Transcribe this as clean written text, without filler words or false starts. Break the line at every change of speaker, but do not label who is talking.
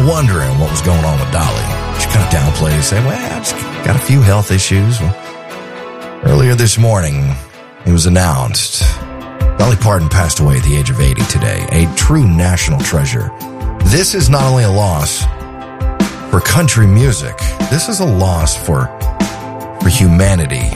wondering what was going on with Dolly. She kind of downplayed and said, well, I just got a few health issues. Well, earlier this morning, it was announced Dolly Parton passed away at the age of 80 today, a true national treasure. This is not only a loss for country music, this is a loss for humanity.